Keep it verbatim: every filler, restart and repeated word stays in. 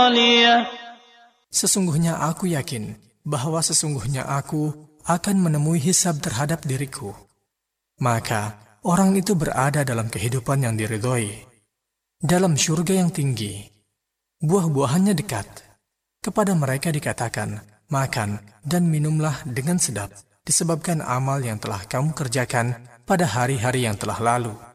خالية. Sesungguhnya aku yakin bahwa sesungguhnya aku akan menemui hisab terhadap diriku. Maka orang itu berada dalam kehidupan yang diridhoi, dalam syurga yang tinggi. Buah-buahannya dekat. Kepada mereka dikatakan, makan dan minumlah dengan sedap, disebabkan amal yang telah kamu kerjakan pada hari-hari yang telah lalu.